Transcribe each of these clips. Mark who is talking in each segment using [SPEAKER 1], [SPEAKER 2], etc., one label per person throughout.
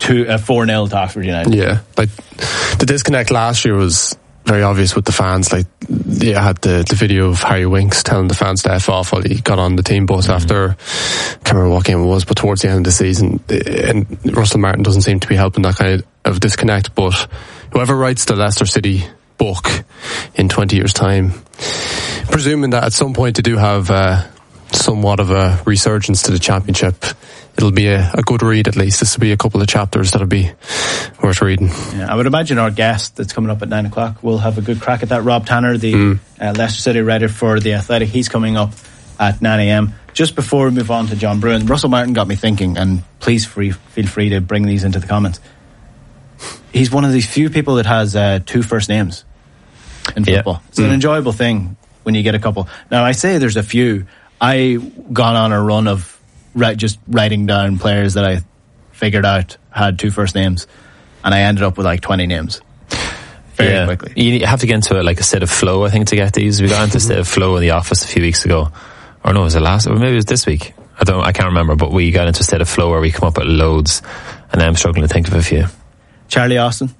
[SPEAKER 1] 4-0 to Oxford United.
[SPEAKER 2] Yeah, like the disconnect last year was very obvious with the fans. Like, you had the video of Harry Winks telling the fans to F off while he got on the team bus after, I can't remember what game it was, but towards the end of the season. And Russell Martin doesn't seem to be helping that kind of disconnect. But whoever writes the Leicester City book in 20 years' time, presuming that at some point they do have somewhat of a resurgence to the Championship, it'll be a good read at least. This will be a couple of chapters that'll be worth reading.
[SPEAKER 1] Yeah, I would imagine our guest that's coming up at 9 o'clock will have a good crack at that. Rob Tanner, the Leicester City writer for The Athletic, he's coming up at 9 a.m. Just before we move on to John Brewin, Russell Martin got me thinking, and please feel free to bring these into the comments. He's one of these few people that has 2 first names in football. It's an enjoyable thing when you get a couple. Now, I say there's a few. I got on a run of just writing down players that I figured out had 2 first names, and I ended up with like 20 names very quickly.
[SPEAKER 3] You have to get into a state of flow, I think, to get these. We got into a state of flow in the office a few weeks ago, or no, was it last? Or maybe it was this week. I can't remember. But we got into a state of flow where we come up with loads, and I'm struggling to think of a few.
[SPEAKER 1] Charlie Austin,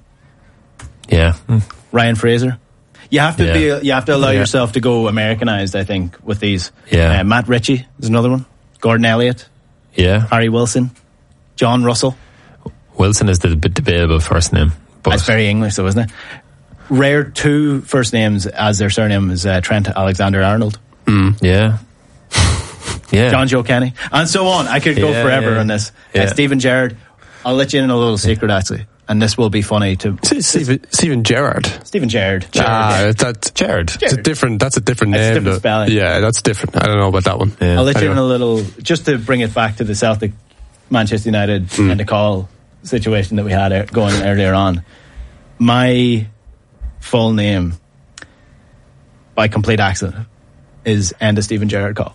[SPEAKER 1] Ryan Fraser. You have to you have to allow yourself to go Americanized, I think, with these. Matt Ritchie is another one. Gordon Elliott. Harry Wilson. John Russell.
[SPEAKER 3] Wilson is the debatable first name. But
[SPEAKER 1] that's very English, though, isn't it? Rare 2 first names as their surname is Trent Alexander-Arnold.
[SPEAKER 3] Yeah.
[SPEAKER 1] John Joe Kenny. And so on. I could go forever on this. Stephen Gerrard. I'll let you in a little secret, actually. And this will be funny to
[SPEAKER 2] Stephen Gerrard.
[SPEAKER 1] Stephen Gerrard.
[SPEAKER 2] That's Gerrard. That's a different name.
[SPEAKER 1] Different spelling.
[SPEAKER 2] Yeah, that's different. I don't know about that one.
[SPEAKER 1] I'll let you in a little, just to bring it back to the Celtic Manchester United and the call situation that we had going earlier on. My full name, by complete accident, is Enda Stephen Gerrard Call.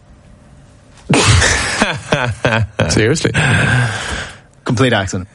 [SPEAKER 2] Seriously?
[SPEAKER 1] Complete accident.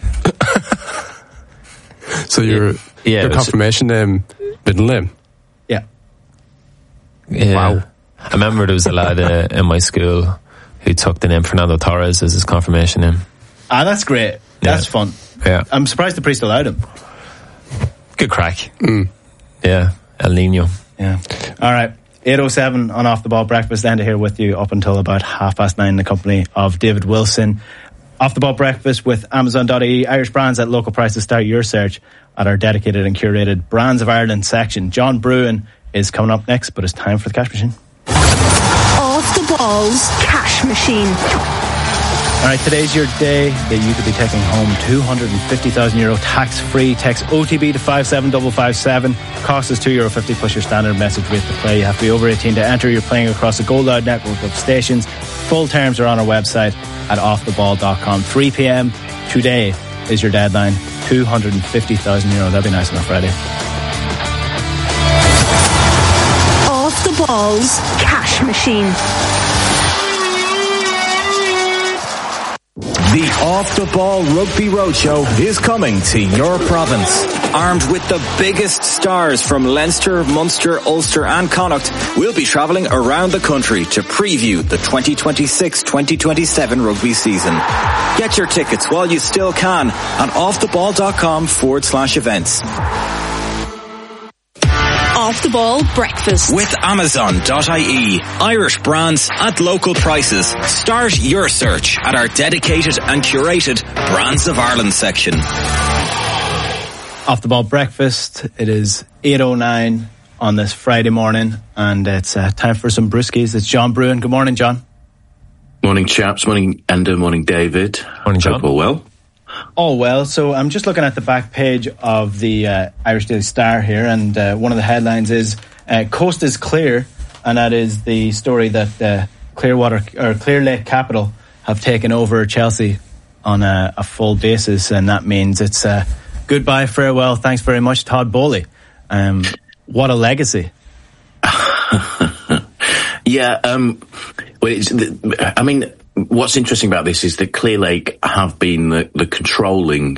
[SPEAKER 2] So your confirmation name, middle name?
[SPEAKER 1] Yeah.
[SPEAKER 2] Wow.
[SPEAKER 3] I remember there was a lad in my school who took the name Fernando Torres as his confirmation name.
[SPEAKER 1] Ah, that's great. That's fun.
[SPEAKER 3] Yeah.
[SPEAKER 1] I'm surprised the priest allowed him.
[SPEAKER 3] Good crack. Yeah. El Nino.
[SPEAKER 1] Yeah. All right. 8:07 on Off the Ball Breakfast. Enda here with you up until about 9:30 in the company of David Wilson. Off the Ball Breakfast with Amazon.ie. Irish brands at local prices. Start your search at our dedicated and curated Brands of Ireland section. John Brewin is coming up next, but it's time for the cash machine.
[SPEAKER 4] Off the Ball's cash machine.
[SPEAKER 1] All right, today's your day that you could be taking home €250,000 tax-free. Text OTB to 57557. Cost is €2.50 plus your standard message rate to play. You have to be over 18 to enter. You're playing across a Gold Loud network of stations. Full terms are on our website at offtheball.com. 3 p.m. today is your deadline. €250,000. That'd be nice on a Friday.
[SPEAKER 4] Off the Ball's cash machine.
[SPEAKER 5] The Off the Ball Rugby Roadshow is coming to your province. Armed with the biggest stars from Leinster, Munster, Ulster and Connacht, we'll be travelling around the country to preview the 2026-2027 rugby season. Get your tickets while you still can on offtheball.com/events.
[SPEAKER 4] Off the Ball Breakfast
[SPEAKER 5] with Amazon.ie. Irish brands at local prices. Start your search at our dedicated and curated Brands of Ireland section.
[SPEAKER 1] Off the Ball Breakfast. It is 8:09 on this Friday morning, and it's time for some brewskis. It's John Brewin. Good morning, John.
[SPEAKER 6] Morning, chaps. Morning, Enda. Morning, David.
[SPEAKER 3] Morning, John.
[SPEAKER 6] Hope all well.
[SPEAKER 1] Oh, well, so I'm just looking at the back page of the Irish Daily Star here, and one of the headlines is Coast is Clear, and that is the story that Clear Lake Capital have taken over Chelsea on a full basis, and that means it's goodbye, farewell, thanks very much, Todd Bowley. What a legacy.
[SPEAKER 6] What's interesting about this is that Clear Lake have been the controlling,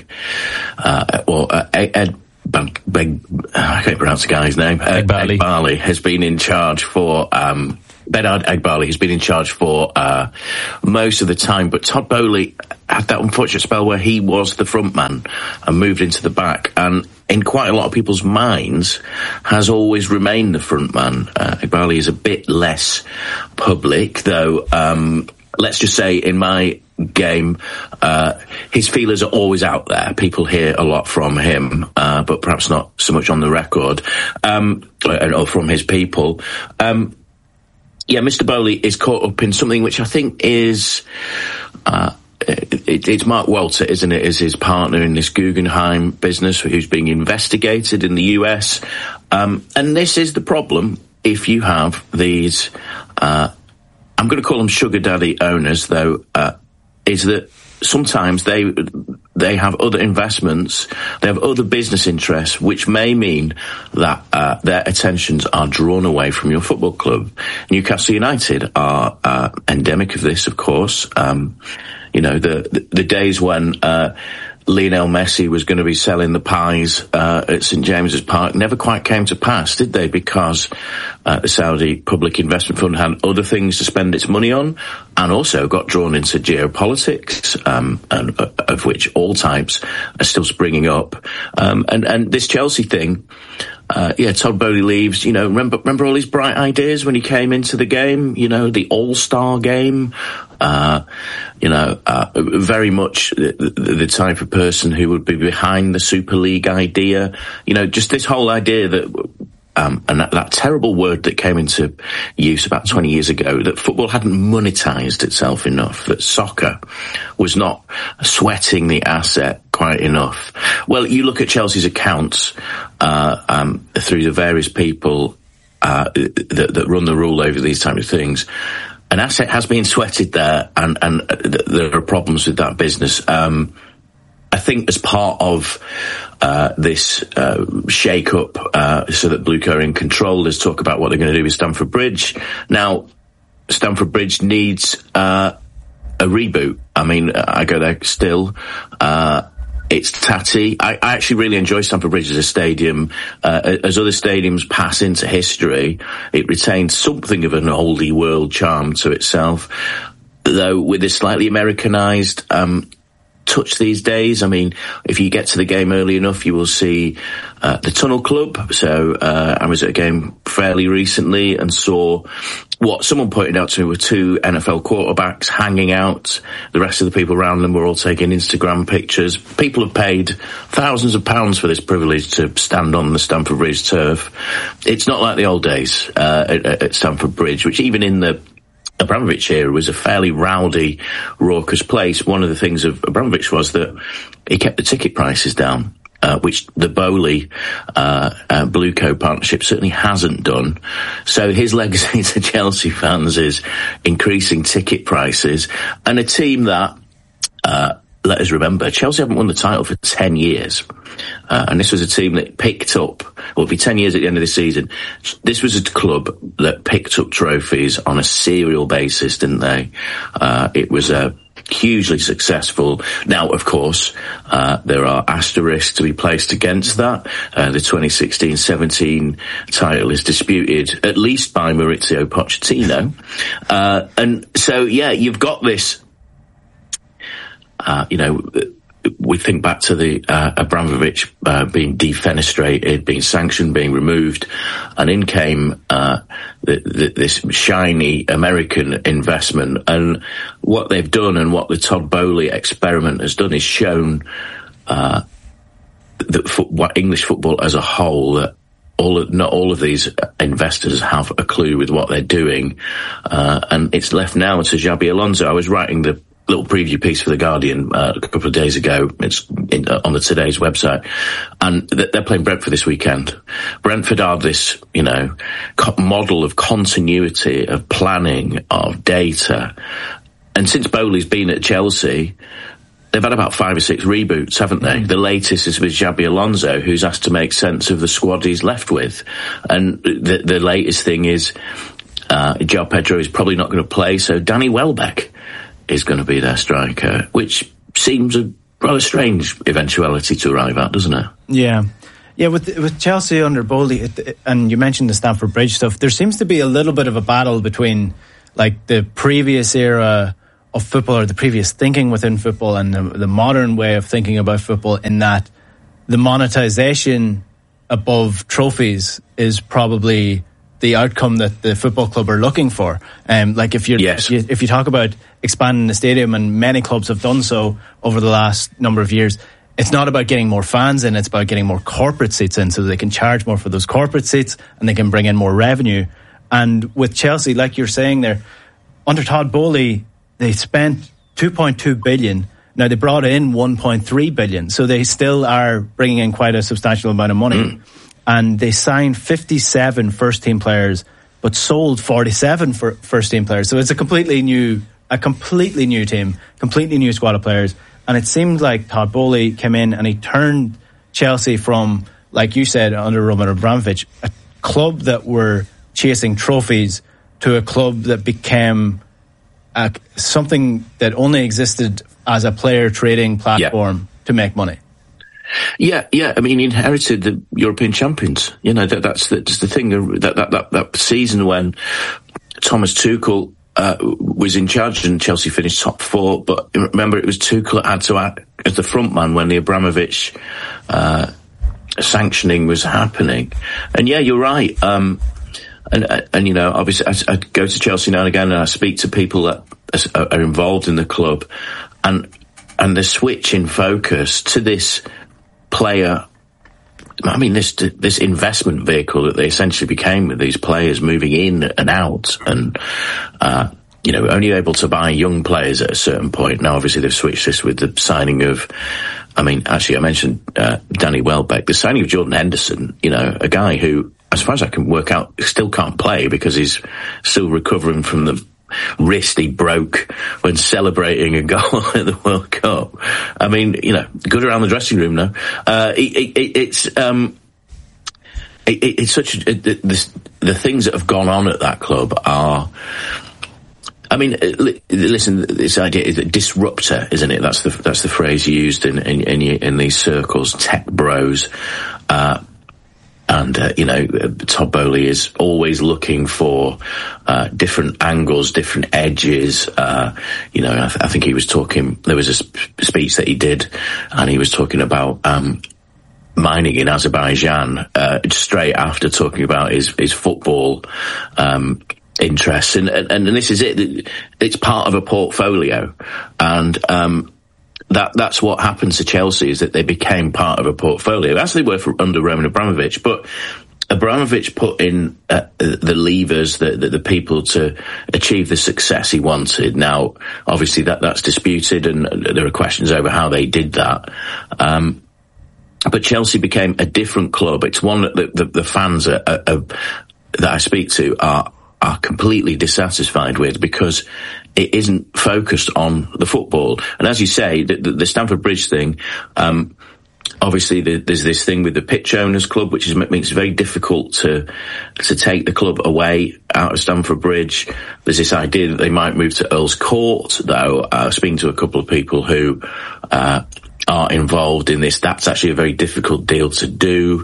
[SPEAKER 6] Ed I can't pronounce the guy's name.
[SPEAKER 3] Ed Barley
[SPEAKER 6] has been in charge for Behdad Eghbali has been in charge for most of the time, but Todd Boehly had that unfortunate spell where he was the front man and moved into the back, and in quite a lot of people's minds has always remained the front man. Eghbali is a bit less public, though. Let's just say in my game, his feelers are always out there. People hear a lot from him, but perhaps not so much on the record, or from his people. Mr. Boehly is caught up in something which I think is, it's Mark Welter, isn't it, is his partner in this Guggenheim business who's being investigated in the US. And this is the problem if you have these, I'm going to call them sugar daddy owners, though, is that sometimes they have other investments, they have other business interests, which may mean that their attentions are drawn away from your football club. Newcastle United are endemic of this, of course. The days when Lionel Messi was going to be selling the pies at St James's Park never quite came to pass, did they? Because the Saudi Public Investment Fund had other things to spend its money on, and also got drawn into geopolitics, and of which all types are still springing up. And this Chelsea thing, Todd Boehly leaves. Remember all his bright ideas when he came into the game? The All-Star game. Very much the type of person who would be behind the Super League idea. Just this whole idea that, and that terrible word that came into use about 20 years ago, that football hadn't monetized itself enough, that soccer was not sweating the asset quite enough. Well, you look at Chelsea's accounts, through the various people, that run the rule over these type of things. An asset has been sweated there, and there are problems with that business. I think as part of this shake-up, so that Blueco are in control, there's talk about what they're going to do with Stamford Bridge. Now, Stamford Bridge needs a reboot. I mean, I go there still. It's tatty. I actually really enjoy Stamford Bridge as a stadium. As other stadiums pass into history, it retains something of an oldie world charm to itself, though with this slightly Americanized touch these days. I mean, if you get to the game early enough, you will see the Tunnel Club. So I was at a game fairly recently and saw what someone pointed out to me were two NFL quarterbacks hanging out. The rest of the people around them were all taking Instagram pictures. People have paid thousands of pounds for this privilege to stand on the Stamford Bridge turf. It's not like the old days at Stamford Bridge, which even in the Abramovich era was a fairly rowdy, raucous place. One of the things of Abramovich was that he kept the ticket prices down, which the Boehly Blueco partnership certainly hasn't done. So his legacy to Chelsea fans is increasing ticket prices, and a team that, let us remember, Chelsea haven't won the title for 10 years. And this was a team that picked up, well, it'll be 10 years at the end of the season. This was a club that picked up trophies on a serial basis, didn't they? It was hugely successful. Now, of course, there are asterisks to be placed against that. The 2016-17 title is disputed, at least by Maurizio Pochettino. And so, you've got this, we think back to the Abramovich being defenestrated, being sanctioned, being removed, and in came this shiny American investment. And what they've done, and what the Todd Boehly experiment has done, is shown that what English football as a whole, that not all of these investors have a clue with what they're doing, and it's left now to Xabi Alonso. I was writing the little preview piece for The Guardian a couple of days ago. It's on the Today's website, and they're playing Brentford this weekend. Brentford are this, model of continuity, of planning, of data. And since Boehly's been at Chelsea, they've had about 5 or 6 reboots, haven't they? The latest is with Xabi Alonso, who's asked to make sense of the squad he's left with. And the latest thing is João Pedro is probably not going to play, so Danny Welbeck is going to be their striker, which seems a rather strange eventuality to arrive at, doesn't it?
[SPEAKER 1] Yeah. Yeah, with Chelsea under Bowley, and you mentioned the Stamford Bridge stuff, there seems to be a little bit of a battle between like the previous era of football, or the previous thinking within football, and the modern way of thinking about football, in that the monetization above trophies is probably the outcome that the football club are looking for. Like if you talk about expanding the stadium, and many clubs have done so over the last number of years, it's not about getting more fans in, it's about getting more corporate seats in, so they can charge more for those corporate seats and they can bring in more revenue. And with Chelsea, like you're saying there, under Todd Bowley, they spent 2.2 billion. Now they brought in 1.3 billion, so they still are bringing in quite a substantial amount of money. And they signed 57 first team players, but sold 47 first team players. So it's a completely new team, completely new squad of players. And it seemed like Todd Bowley came in and he turned Chelsea from, like you said, under Roman Abramovich, a club that were chasing trophies, to a club that became something that only existed as a player trading platform to make money.
[SPEAKER 6] Yeah. I mean, he inherited the European champions. You know, that's the thing. That season when Thomas Tuchel was in charge and Chelsea finished top 4. But remember, it was Tuchel that had to act as the front man when the Abramovich sanctioning was happening. And yeah, you're right. And you know, obviously, I go to Chelsea now and again, and I speak to people that are involved in the club, and the switch in focus to this player. I mean, this investment vehicle that they essentially became, with these players moving in and out, and you know, only able to buy young players at a certain point. Now, obviously, they've switched this with the signing of. I mean, actually, I mentioned Danny Welbeck, the signing of Jordan Henderson. You know, a guy who, as far as I can work out, still can't play because he's still recovering from the wrist he broke when celebrating a goal at the World Cup. I mean, you know, good around the dressing room now. It's such the things that have gone on at that club are. I mean, listen. This idea is a disruptor, isn't it? That's the phrase used in these circles, tech bros. And you know, Todd Bowley is always looking for different angles, different edges. You know, I think he was talking. There was a speech that he did, and he was talking about mining in Azerbaijan straight after talking about his football interests. And this is it. It's part of a portfolio, and that's what happened to Chelsea, is that they became part of a portfolio, as they were under Roman Abramovich. But Abramovich put in the levers, the people to achieve the success he wanted. Now, obviously, that's disputed, and there are questions over how they did that. But Chelsea became a different club. It's one that the fans that I speak to are completely dissatisfied with, because it isn't focused on the football. And as you say, the Stamford Bridge thing, obviously there's this thing with the pitch owners club, which makes it very difficult to take the club away out of Stamford Bridge. There's this idea that they might move to Earl's Court, though. Speaking to a couple of people who are involved in this, that's actually a very difficult deal to do.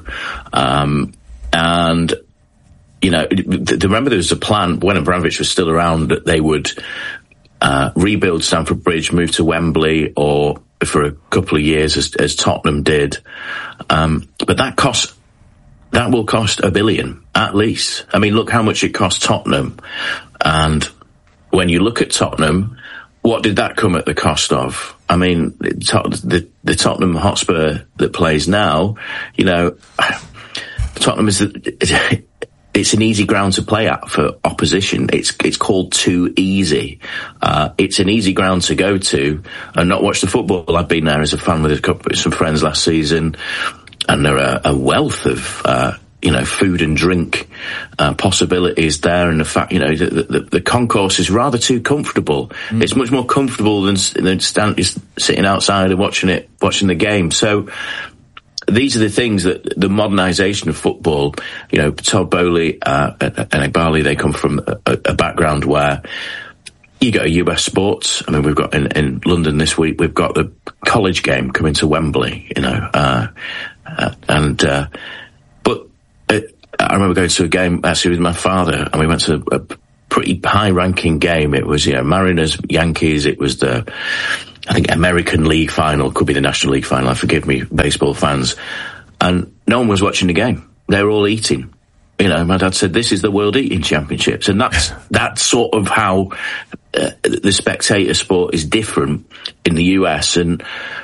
[SPEAKER 6] And you know, remember there was a plan when Abramovich was still around that they would rebuild Stamford Bridge, move to Wembley, or for a couple of years as Tottenham did. But that will cost $1 billion at least. I mean, look how much it cost Tottenham. And when you look at Tottenham, what did that come at the cost of? I mean, the Tottenham Hotspur that plays now, you know, Tottenham is it's an easy ground to play at for opposition. It's called Too Easy. It's an easy ground to go to and not watch the football. I've been there as a fan with some friends last season, and there are a wealth of you know, food and drink possibilities there. And the fact, you know, the concourse is rather too comfortable. It's much more comfortable than sitting outside and watching the game. So these are the things that the modernisation of football, you know, Todd Bowley and Ighbali, they come from a background where you go US sports. I mean, we've got in London this week, we've got the college game coming to Wembley, you know, I remember going to a game actually with my father, and we went to a pretty high-ranking game. It was, Mariners, Yankees. It was I think, American League final. Could be the National League final. Forgive me, baseball fans. And no one was watching the game. They were all eating. My dad said, this is the World Eating Championships. And that's sort of how the spectator sport is different in the US. And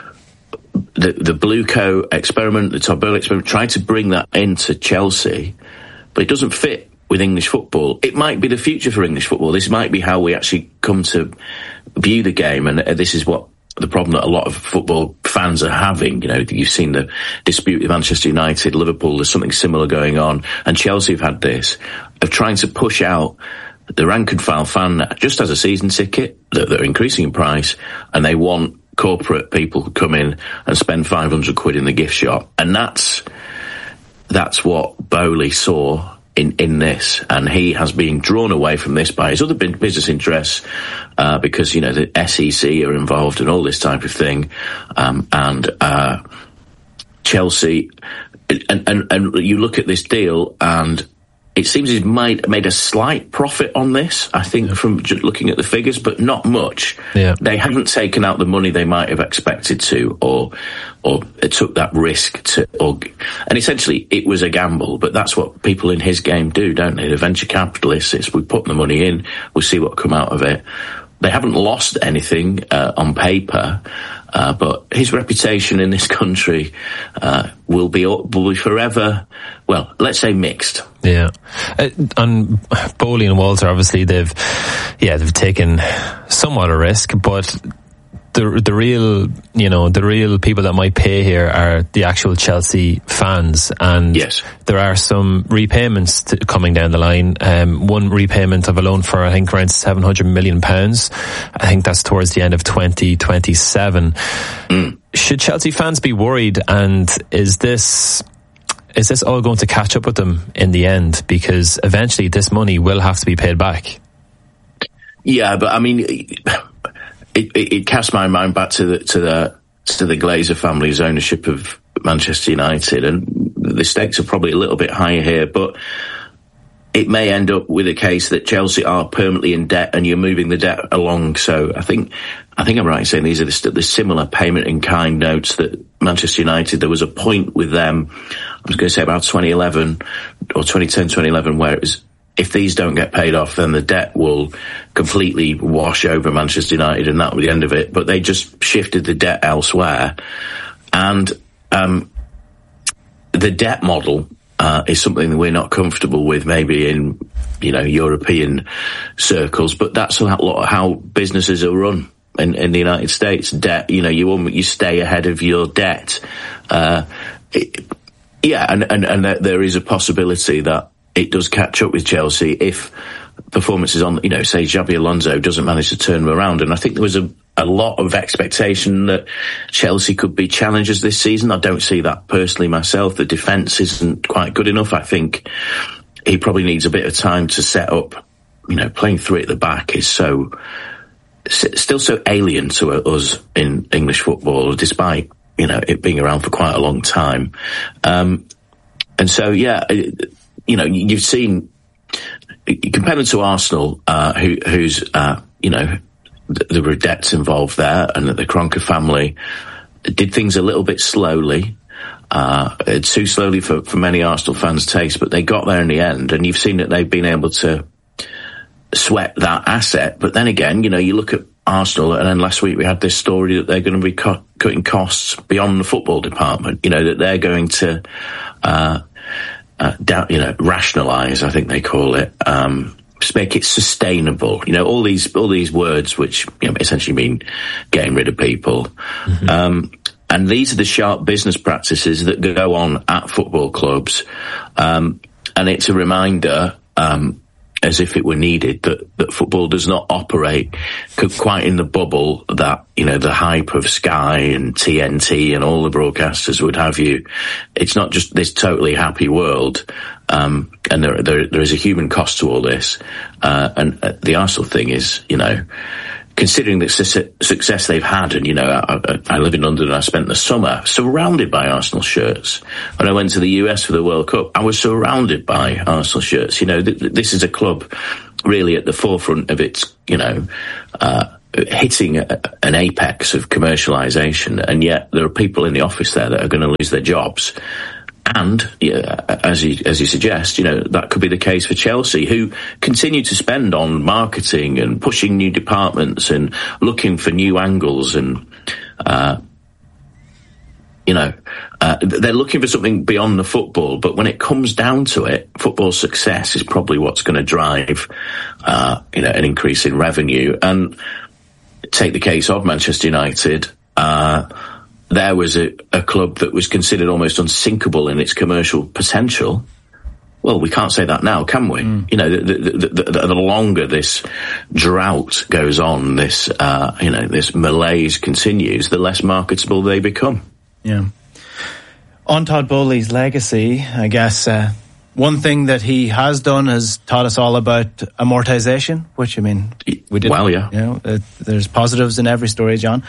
[SPEAKER 6] the Blueco experiment, the Todd Boehly experiment, tried to bring that into Chelsea, but it doesn't fit with English football. It might be the future for English football. This might be how we actually come to view the game, and this is what the problem that a lot of football fans are having. You've seen the dispute with Manchester United, Liverpool, there's something similar going on, and Chelsea have had this, of trying to push out the rank and file fan just as a season ticket that are increasing in price, and they want corporate people to come in and spend 500 quid in the gift shop. And that's what Boehly saw in this, and he has been drawn away from this by his other business interests, because the SEC are involved in all this type of thing, and Chelsea, and you look at this deal, and it seems he's made a slight profit on this, I think, from just looking at the figures, but not much.
[SPEAKER 3] Yeah.
[SPEAKER 6] They haven't taken out the money they might have expected to, or took that risk and essentially it was a gamble, but that's what people in his game do, don't they? The venture capitalists, we put the money in, we'll see what come out of it. They haven't lost anything on paper, but his reputation in this country will be forever, well, let's say mixed.
[SPEAKER 3] Yeah. And Boehly and Walter, obviously, they've taken somewhat a risk, but the real people that might pay here are the actual Chelsea fans, and
[SPEAKER 6] yes,
[SPEAKER 3] there are some repayments coming down the line. One repayment of a loan for, I think, around £700 million. I think that's towards the end of 2027. Should Chelsea fans be worried, and is this all going to catch up with them in the end? Because eventually this money will have to be paid back.
[SPEAKER 6] Yeah, but I mean, it cast my mind back to the Glazer family's ownership of Manchester United, and the stakes are probably a little bit higher here, but it may end up with a case that Chelsea are permanently in debt and you're moving the debt along. So I think I'm right in saying these are the similar payment in kind notes that Manchester United, there was a point with them, I was going to say about 2011 or 2010, 2011, where it was, if these don't get paid off, then the debt will completely wash over Manchester United, and that will be the end of it. But they just shifted the debt elsewhere. And the debt model is something that we're not comfortable with, maybe in European circles, but that's a lot how businesses are run in the United States. Debt, you stay ahead of your debt. And there is a possibility that it does catch up with Chelsea if performances on, say Xabi Alonso doesn't manage to turn them around. And I think there was a lot of expectation that Chelsea could be challengers this season. I don't see that personally myself. The defence isn't quite good enough. I think he probably needs a bit of time to set up. Playing three at the back is still so alien to us in English football, despite, it being around for quite a long time. And so, you've seen, compared them to Arsenal, who's there were debts involved there, and that the Kroenke family did things a little bit slowly, too slowly for many Arsenal fans' taste, but they got there in the end, and you've seen that they've been able to sweat that asset. But then again, you look at Arsenal, and then last week we had this story that they're going to be cutting costs beyond the football department, that they're going to rationalise, I think they call it, to make it sustainable. All these words which essentially mean getting rid of people. Mm-hmm. And these are the sharp business practices that go on at football clubs. And it's a reminder, as if it were needed, that football does not operate quite in the bubble that, the hype of Sky and TNT and all the broadcasters would have you. It's not just this totally happy world. And there is a human cost to all this. And the Arsenal thing is, considering the success they've had, and, you know, I live in London and I spent the summer surrounded by Arsenal shirts. When I went to the US for the World Cup, I was surrounded by Arsenal shirts. You know, this is a club really at the forefront of its, you know, hitting an apex of commercialisation, and yet there are people in the office there that are going to lose their jobs. And as you suggest, you know, that could be the case for Chelsea, who continue to spend on marketing and pushing new departments and looking for new angles, and they're looking for something beyond the football. But when it comes down to it, football success is probably what's going to drive an increase in revenue. And take the case of Manchester United. There was a club that was considered almost unsinkable in its commercial potential. Well, we can't say that now, can we? You know, the longer this drought goes on, this malaise continues, the less marketable they become.
[SPEAKER 1] Yeah. On Todd Boehly's legacy, I guess one thing that he has done has taught us all about amortization, which, I mean, we did.
[SPEAKER 6] Well, yeah.
[SPEAKER 1] You know, there's positives in every story, John.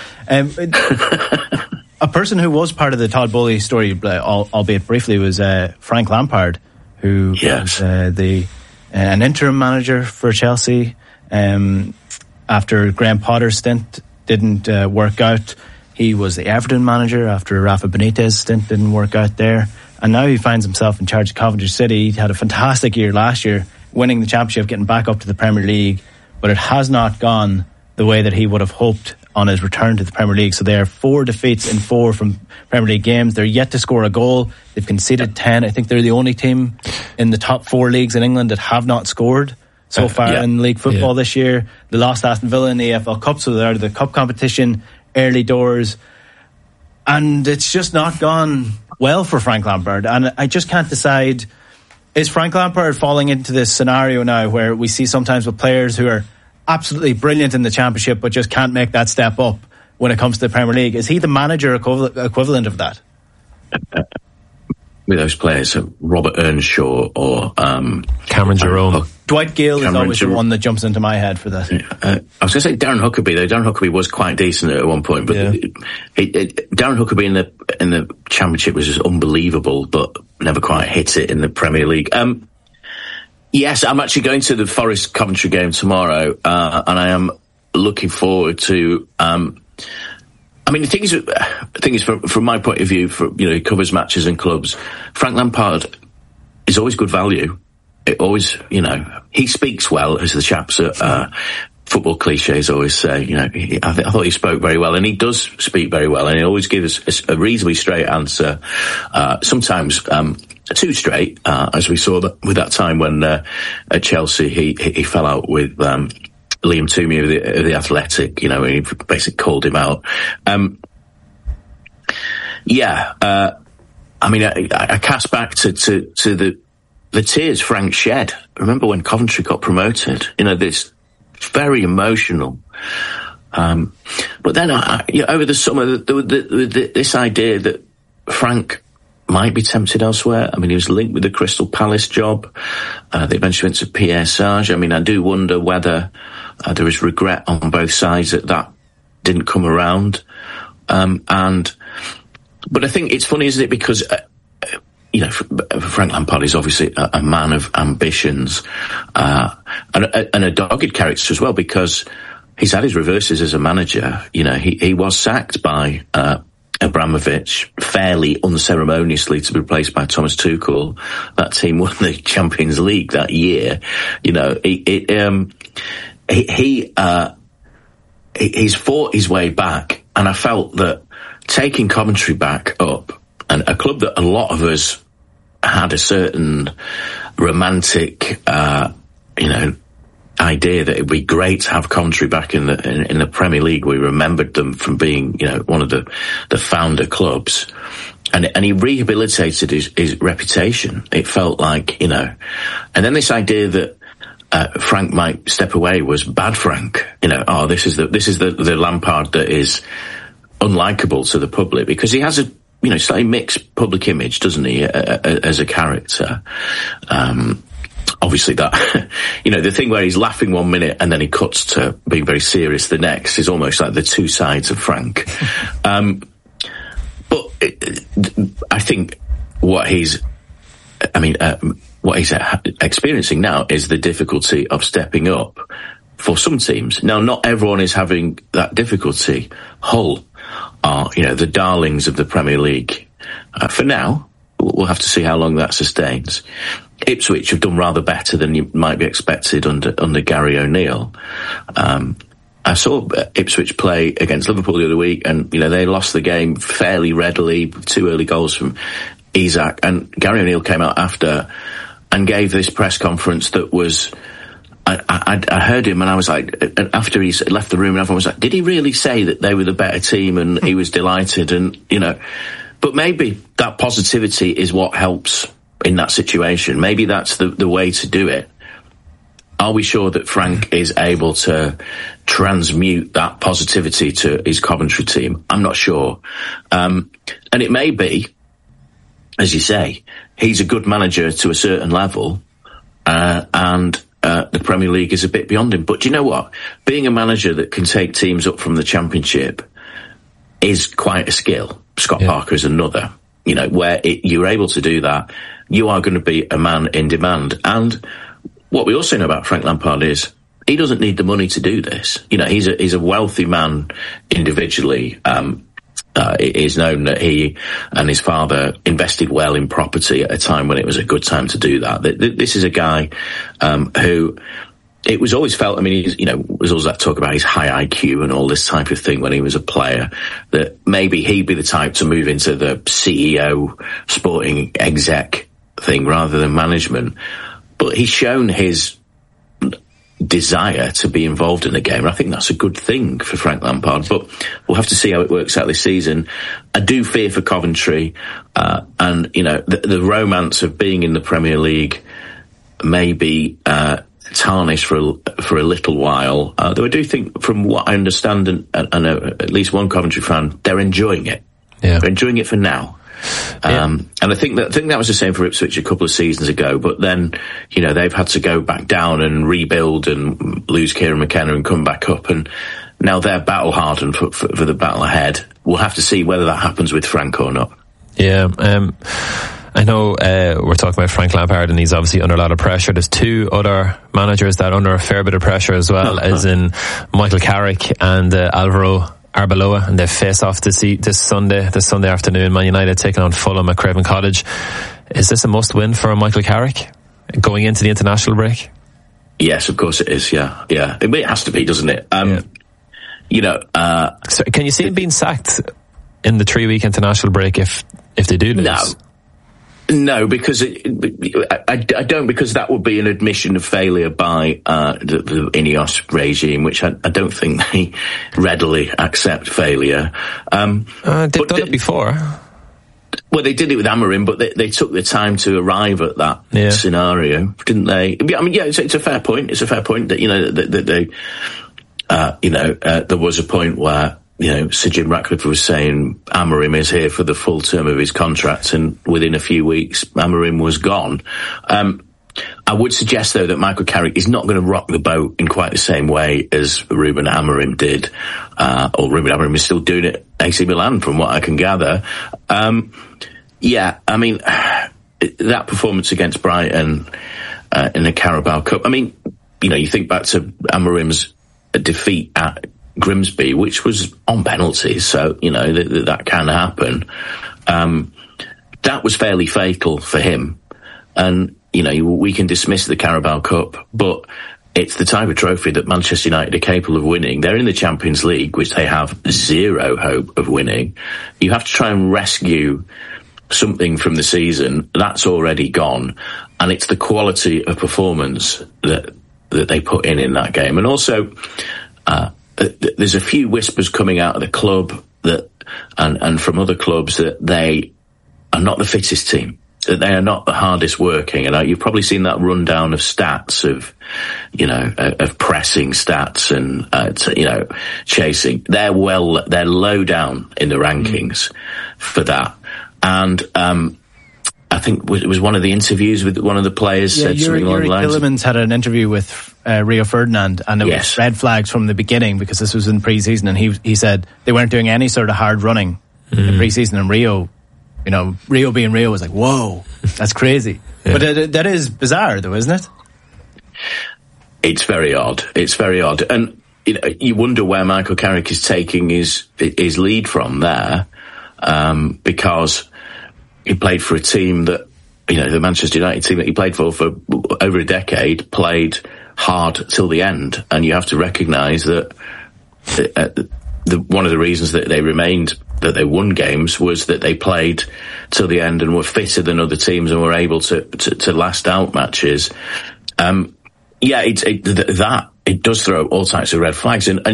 [SPEAKER 1] A person who was part of the Todd Boehly story, albeit briefly, was Frank Lampard, who was an interim manager for Chelsea after Graham Potter's stint didn't work out. He was the Everton manager after Rafa Benitez's stint didn't work out there. And now he finds himself in charge of Coventry City. He had a fantastic year last year, winning the championship, getting back up to the Premier League. But it has not gone the way that he would have hoped on his return to the Premier League. So they are 4 defeats in 4 from Premier League games. They're yet to score a goal. They've conceded 10. I think they're the only team in the top 4 leagues in England that have not scored so far in league football this year. They lost Aston Villa in the EFL Cup, so they're out of the cup competition early doors. And it's just not gone well for Frank Lampard. And I just can't decide, is Frank Lampard falling into this scenario now where we see sometimes with players who are absolutely brilliant in the Championship but just can't make that step up when it comes to the Premier League? Is he the manager equivalent of that?
[SPEAKER 6] With those players, Robert Earnshaw or
[SPEAKER 3] Cameron Jerome.
[SPEAKER 1] Dwight Gale is always the one that jumps into my head for that.
[SPEAKER 6] I was going to say Darren Huckabee, though. Darren Huckabee was quite decent at one point, but Darren Huckabee in the Championship was just unbelievable, but never quite hit it in the Premier League. Yes, I'm actually going to the Forest Coventry game tomorrow, and I am looking forward to. I mean, the thing is, from my point of view, he covers matches and clubs. Frank Lampard is always good value. It always, he speaks well, as the chaps at football cliches always say. I thought he spoke very well, and he does speak very well, and he always gives a reasonably straight answer. Sometimes too straight, as we saw with that time when at Chelsea he fell out with Liam Toomey of the Athletic, he basically called him out. I mean, I cast back to the tears Frank shed. Remember when Coventry got promoted? This very emotional. But then, over the summer, this idea that Frank might be tempted elsewhere. I mean, he was linked with the Crystal Palace job. They eventually went to Pierre Sage. I mean, I do wonder whether there was regret on both sides that didn't come around. But I think it's funny, isn't it? Because, Frank Lampard is obviously a man of ambitions, and a dogged character as well, because he's had his reverses as a manager. He was sacked by, Abramovich fairly unceremoniously to be replaced by Thomas Tuchel. That team won the Champions League that year. He's fought his way back, and I felt that taking Coventry back up, and a club that a lot of us had a certain romantic, idea that it'd be great to have Coventry back in the Premier League. We remembered them from being, one of the founder clubs, and he rehabilitated his reputation. It felt like, and then this idea that Frank might step away was bad Frank. This is the Lampard that is unlikable to the public, because he has a slightly mixed public image, doesn't he, as a character. obviously that, the thing where he's laughing 1 minute and then he cuts to being very serious the next is almost like the two sides of Frank. But I think what he's experiencing now is the difficulty of stepping up for some teams. Now, not everyone is having that difficulty. Hull are, the darlings of the Premier League. For now, we'll have to see how long that sustains. Ipswich have done rather better than you might be expected under Gary O'Neill. I saw Ipswich play against Liverpool the other week, and they lost the game fairly readily, 2 early goals from Isak, and Gary O'Neill came out after and gave this press conference that was, I heard him and I was like, after he left the room, and everyone was like, did he really say that they were the better team? And he was delighted, and but maybe that positivity is what helps in that situation. Maybe that's the way to do it. Are we sure that Frank is able to transmute that positivity to his Coventry team? I'm not sure. And it may be, as you say, he's a good manager to a certain level, and the Premier League is a bit beyond him. But do you know what? Being a manager that can take teams up from the Championship is quite a skill. Scott Parker is another. Where you're able to do that, you are going to be a man in demand. And what we also know about Frank Lampard is he doesn't need the money to do this. He's a wealthy man individually. It is known that he and his father invested well in property at a time when it was a good time to do that. This is a guy who it was always felt, there's always that talk about his high IQ and all this type of thing when he was a player, that maybe he'd be the type to move into the CEO, sporting exec thing rather than management. But he's shown his desire to be involved in the game. And I think that's a good thing for Frank Lampard, but we'll have to see how it works out this season. I do fear for Coventry, and the romance of being in the Premier League may be tarnished for a little while. Though I do think, from what I understand, and I know at least one Coventry fan, they're enjoying it. Yeah. They're enjoying it for now. And I think that was the same for Ipswich a couple of seasons ago, but then, they've had to go back down and rebuild and lose Kieran McKenna and come back up, and now they're battle hardened for the battle ahead. We'll have to see whether that happens with Frank or not. Yeah,
[SPEAKER 3] I know we're talking about Frank Lampard, and he's obviously under a lot of pressure. There's 2 other managers that are under a fair bit of pressure as well, as in Michael Carrick and Alvaro Arbeloa, and they face off this Sunday afternoon. Man United taking on Fulham at Craven Cottage. Is this a must-win for Michael Carrick going into the international break?
[SPEAKER 6] Yes, of course it is. Yeah. It has to be, doesn't it?
[SPEAKER 3] So can you see him being sacked in the 3-week international break if they do lose?
[SPEAKER 6] No, because I don't, because that would be an admission of failure by the Ineos regime, which I don't think they readily accept failure. They've
[SPEAKER 3] done it before.
[SPEAKER 6] Well, they did it with Amorim, but they took the time to arrive at that scenario, didn't they? It's a fair point. It's a fair point that there was a point where Sir Jim Ratcliffe was saying Amorim is here for the full term of his contract, and within a few weeks Amorim was gone. I would suggest, though, that Michael Carrick is not going to rock the boat in quite the same way as Ruben Amorim did, or Ruben Amorim is still doing it at AC Milan, from what I can gather. That performance against Brighton in the Carabao Cup, you think back to Amorim's defeat at Grimsby, which was on penalties, so that can happen. That was fairly fatal for him, and we can dismiss the Carabao Cup, but it's the type of trophy that Manchester United are capable of winning. They're in the Champions League, which they have zero hope of winning. You have to try and rescue something from the season that's already gone, and it's the quality of performance that they put in that game. And also, there's a few whispers coming out of the club that, and from other clubs, that they are not the fittest team, that they are not the hardest working. And you've probably seen that rundown of stats of pressing stats and, chasing. They're low down in the rankings for that. And, I think it was one of the interviews with one of the players said something along the lines.
[SPEAKER 1] Yuri Tillemans had an interview with Rio Ferdinand, and it was red flags from the beginning because this was in pre-season, and he said they weren't doing any sort of hard running in pre-season, and Rio, Rio being Rio was like, whoa, that's crazy. Yeah. But that is bizarre though, isn't it?
[SPEAKER 6] It's very odd. And you wonder where Michael Carrick is taking his lead from there, because he played for a team that, the Manchester United team that he played for over a decade, played hard till the end. And you have to recognise that one of the reasons that they remained, that they won games, was that they played till the end and were fitter than other teams and were able to last out matches. It does throw all types of red flags. And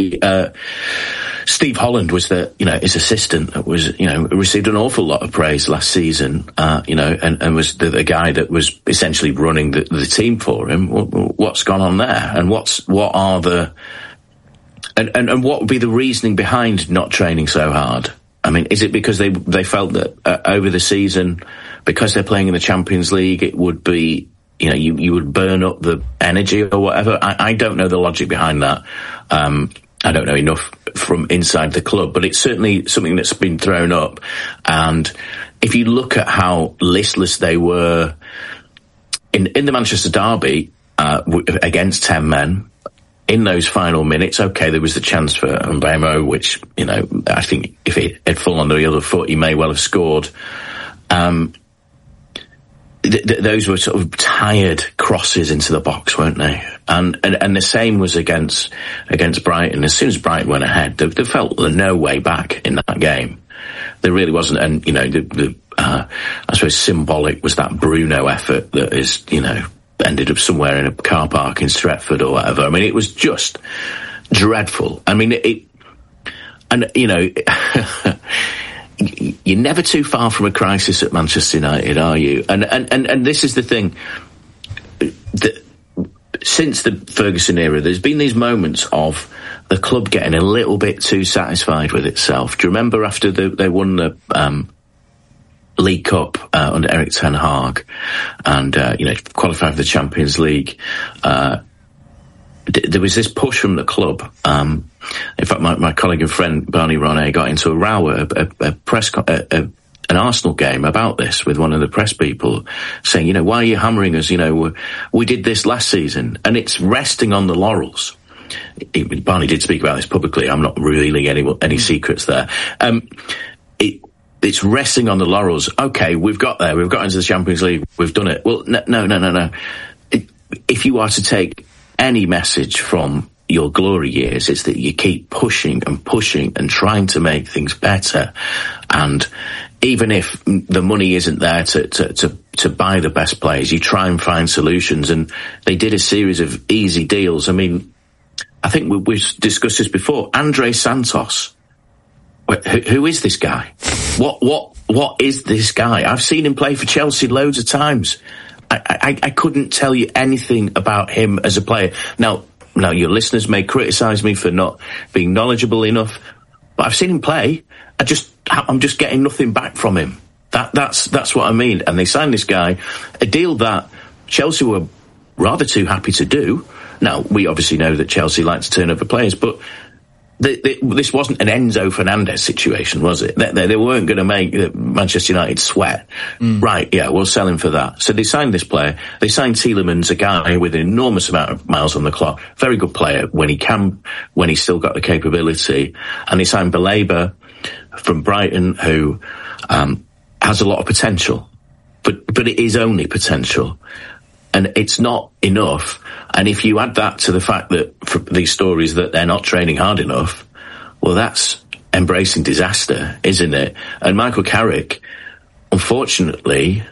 [SPEAKER 6] Steve Holland was his assistant that was, received an awful lot of praise last season, and was the guy that was essentially running the team for him. What's gone on there? And what would be the reasoning behind not training so hard? I mean, is it because they felt that over the season, because they're playing in the Champions League, it would be, you would burn up the energy or whatever? I don't know the logic behind that. I don't know enough from inside the club, but it's certainly something that's been thrown up. And if you look at how listless they were in the Manchester derby, against 10 men, in those final minutes, okay, there was the chance for Mbeumo, which, I think if it had fallen on the other foot, he may well have scored. Those were sort of tired crosses into the box, weren't they? And the same was against Brighton. As soon as Brighton went ahead, they felt no way back in that game. There really wasn't. And, I suppose symbolic was that Bruno effort that is, ended up somewhere in a car park in Stretford or whatever. I mean, it was just dreadful. I mean, you're never too far from a crisis at Manchester United, are you? And this is the thing. Since the Ferguson era, there's been these moments of the club getting a little bit too satisfied with itself. Do you remember after they won the League Cup under Erik ten Hag and qualified for the Champions League? There was this push from the club. In fact, my colleague and friend Barney Ronay got into a row at an Arsenal game about this with one of the press people, saying, why are you hammering us? We did this last season, and it's resting on the laurels. Barney did speak about this publicly. I'm not revealing any secrets there. It's resting on the laurels. Okay, we've got there. We've got into the Champions League. We've done it. Well, no. If you are to take any message from your glory years, it's that you keep pushing and trying to make things better. And even if the money isn't there to buy the best players, you try and find solutions. And they did a series of easy deals. I mean, I think we've discussed this before. Andre Santos. Who is this guy? What is this guy? I've seen him play for Chelsea loads of times. I couldn't tell you anything about him as a player. Now your listeners may criticise me for not being knowledgeable enough, but I've seen him play. I'm just getting nothing back from him. That's what I mean. And they signed this guy, a deal that Chelsea were rather too happy to do. Now, we obviously know that Chelsea like to turn over players, but this wasn't an Enzo Fernandez situation, was it? They weren't going to make Manchester United sweat. Right, yeah, we'll sell him for that. So they signed this player. They signed Tielemans, a guy with an enormous amount of miles on the clock. Very good player when he's still got the capability. And they signed Baleba from Brighton, who has a lot of potential. But it is only potential. And it's not enough. And if you add that to the fact that for these stories that they're not training hard enough, well, that's embracing disaster, isn't it? And Michael Carrick, unfortunately,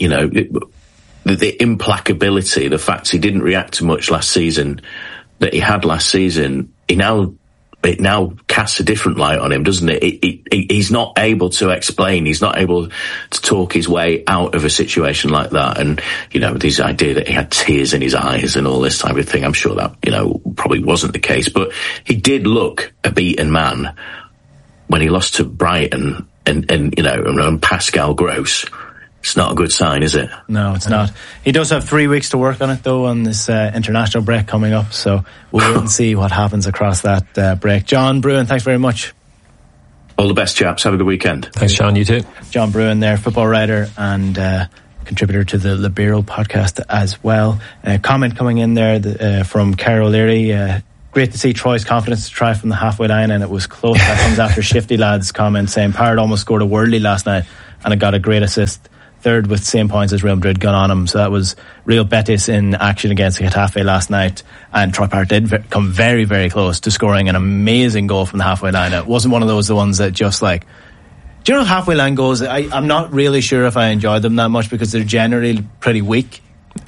[SPEAKER 6] the implacability, the fact he didn't react to much last season that he had last season, it now casts a different light on him, doesn't it? He's not able to explain. He's not able to talk his way out of a situation like that. And, this idea that he had tears in his eyes and all this type of thing, I'm sure that, probably wasn't the case. But he did look a beaten man when he lost to Brighton and Pascal Gross It's not a good sign, is it?
[SPEAKER 1] No, it's not. He does have 3 weeks to work on it, though, on this international break coming up. So we'll wait and see what happens across that break. John Brewin, thanks very much.
[SPEAKER 6] All the best, chaps. Have a good weekend.
[SPEAKER 3] Thanks, Sean. You too.
[SPEAKER 1] John Brewin there, football writer and contributor to the Libero podcast as well. Comment coming in there from Carol Leary. Great to see Troy's confidence to try from the halfway line, and it was close. That comes after Shifty Lad's comment saying Parrott almost scored a worldly last night and it got a great assist. Third with same points as Real Madrid got on him. So that was Real Betis in action against Getafe last night, and Troy Parrott did come very, very close to scoring an amazing goal from the halfway line. It wasn't one of the ones that just like, do you know halfway line goals, I'm not really sure if I enjoy them that much because they're generally pretty weak.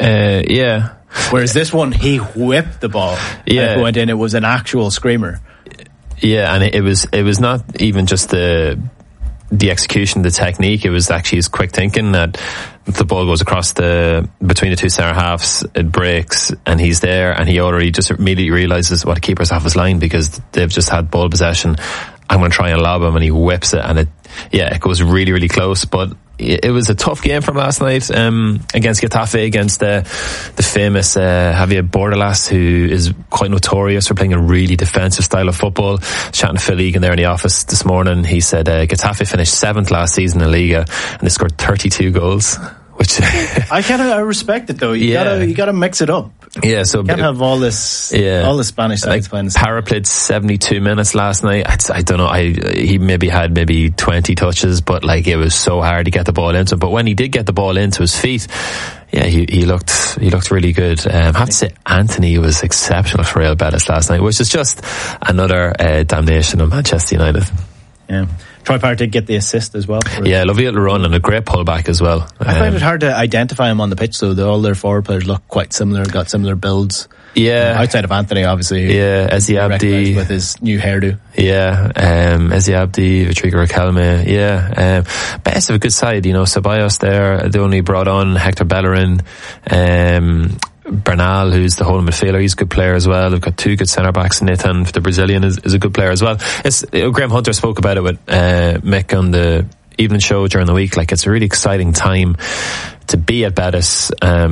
[SPEAKER 3] Yeah.
[SPEAKER 1] Whereas this one, he whipped the ball.
[SPEAKER 3] Yeah.
[SPEAKER 1] And it went in, it was an actual screamer.
[SPEAKER 3] Yeah, and it was not even just the execution, the technique. It was actually his quick thinking that the ball goes across between the two centre halves, it breaks, and he's there, and he already just immediately realises what the keeper's off his line because they've just had ball possession. I'm going to try and lob him, and he whips it, and it goes really, really close. But it was a tough game from last night against Getafe, against the famous Javier Bordalas, who is quite notorious for playing a really defensive style of football. Chatting to Phil Egan there in the office this morning, he said Getafe finished 7th last season in Liga and they scored 32 goals. Which
[SPEAKER 1] I respect it though. You gotta mix it up.
[SPEAKER 3] Yeah, so
[SPEAKER 1] you can't have all the Spanish sides playing.
[SPEAKER 3] Parra played 72 minutes last night. I don't know. He maybe had 20 touches, but like it was so hard to get the ball into him. But when he did get the ball into his feet, yeah, he looked really good. I have to say, Anthony was exceptional for Real Betis last night, which is just another damnation of Manchester United.
[SPEAKER 1] Yeah. Troy Parrott did get the assist as well.
[SPEAKER 3] Yeah, lovely little run and a great pullback as well.
[SPEAKER 1] I find it hard to identify him on the pitch, though. All their forward players look quite similar, got similar builds.
[SPEAKER 3] Yeah.
[SPEAKER 1] Outside of Anthony, obviously.
[SPEAKER 3] Yeah, Ezi Abdi.
[SPEAKER 1] With his new hairdo.
[SPEAKER 3] Yeah, Ezi Abdi, Rodrigo Riquelme. Yeah. Best of a good side, Ceballos there. They only brought on Hector Bellerin. Bernal, who's the holding midfielder, he's a good player as well. They've got two good centre backs. Nathan, the Brazilian, is a good player as well. Graham Hunter spoke about it with Mick on the evening show during the week. Like, it's a really exciting time to be at Betis.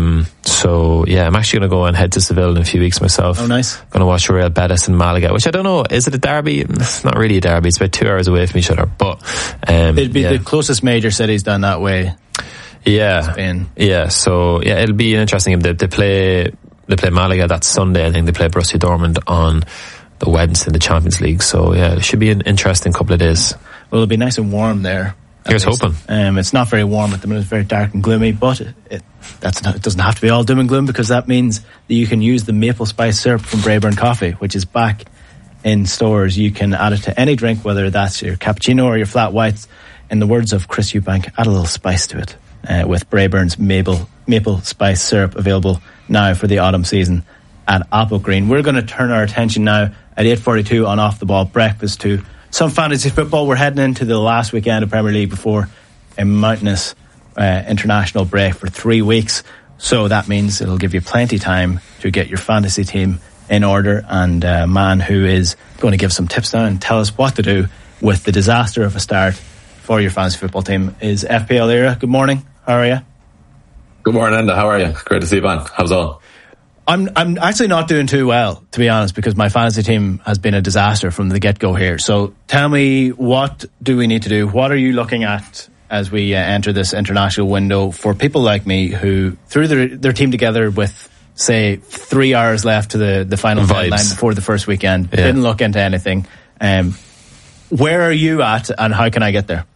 [SPEAKER 3] So yeah, I'm actually going to go and head to Seville in a few weeks myself.
[SPEAKER 1] Oh, nice.
[SPEAKER 3] Going to watch Real Betis and Malaga, which I don't know, is it a derby? It's not really a derby. It's about 2 hours away from each other, but
[SPEAKER 1] it'd be the closest major cities down that way.
[SPEAKER 3] Yeah,
[SPEAKER 1] Spain.
[SPEAKER 3] Yeah. So yeah, it'll be an interesting game. They play Malaga that Sunday. I think they play Borussia Dortmund on the Wednesday in the Champions League. So yeah, it should be an interesting couple of days.
[SPEAKER 1] Well, it'll be nice and warm there.
[SPEAKER 3] Here's hoping.
[SPEAKER 1] It's not very warm at the minute. It's very dark and gloomy, but it doesn't have to be all doom and gloom, because that means that you can use the maple spice syrup from Braeburn Coffee, which is back in stores. You can add it to any drink, whether that's your cappuccino or your flat whites. In the words of Chris Eubank, add a little spice to it. With Braeburn's maple spice syrup, available now for the autumn season at Applegreen. We're going to turn our attention now at 8:42 on Off the Ball Breakfast to some fantasy football. We're heading into the last weekend of Premier League before a mountainous international break for 3 weeks. So that means it'll give you plenty of time to get your fantasy team in order. And a man who is going to give some tips now and tell us what to do with the disaster of a start for your fantasy football team is FPL Era. Good morning. How are you?
[SPEAKER 7] Good morning, Enda. How are you? Great to see you, man. How's it all?
[SPEAKER 1] I'm actually not doing too well, to be honest, because my fantasy team has been a disaster from the get-go here. So tell me, what do we need to do? What are you looking at as we enter this international window for people like me who threw their team together with, say, 3 hours left to the final deadline before the first weekend, didn't look into anything? Where are you at, and how can I get there?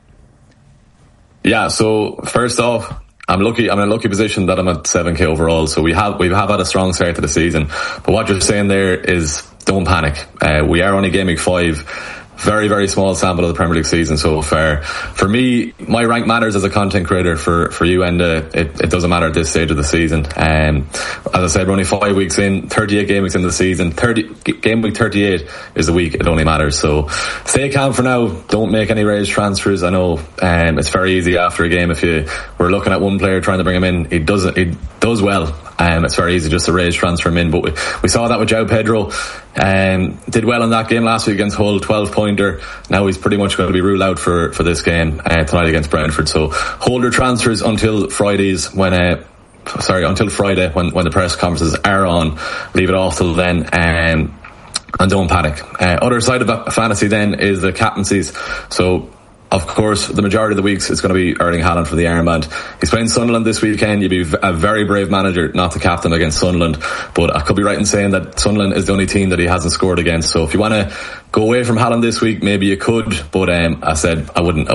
[SPEAKER 7] Yeah, so first off, I'm in a lucky position that I'm at 7k overall. So we have had a strong start to the season. But what you're saying there is, don't panic. We are only game week 5. Very, very small sample of the Premier League season so far. For me, my rank matters as a content creator. For you, and it doesn't matter at this stage of the season. As I said, we're only 5 weeks in, 38 game weeks into the season. Game week 38 is the week it only matters. So stay calm for now. Don't make any raised transfers. I know it's very easy after a game. If you were looking at one player trying to bring him in, he does well. It's very easy just to raise, transfer him in. But we saw that with João Pedro. Did well in that game last week against Hull, 12-pointer. Now he's pretty much going to be ruled out for this game tonight against Brentford. So hold your transfers until Friday when the press conferences are on. Leave it off till then. And don't panic. Other side of fantasy then is the captaincies. So, of course, the majority of the weeks it's going to be Erling Haaland for the armband. He's playing Sunderland this weekend. You'd be a very brave manager not to captain against Sunderland. But I could be right in saying that Sunderland is the only team that he hasn't scored against. So if you want to go away from Haaland this week, maybe you could. But I said I wouldn't